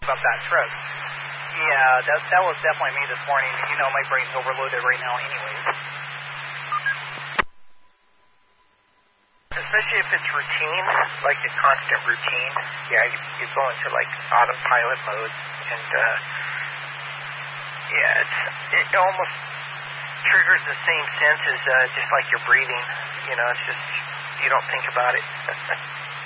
about that trip. Yeah, that was definitely me this morning. You know, my brain's overloaded right now anyways. Especially if it's routine, like a constant routine. Yeah, you go into like autopilot mode, and it almost triggers the same sense as just like your breathing. You know, it's just you don't think about it.